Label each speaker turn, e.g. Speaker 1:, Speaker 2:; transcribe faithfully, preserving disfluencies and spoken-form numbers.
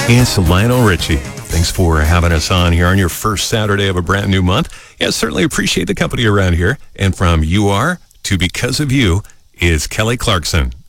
Speaker 1: It's Lionel Richie. Thanks for having us on here on your first Saturday of a brand new month. Yeah, certainly appreciate the company around here. And from You Are to Because of You is Kelly Clarkson.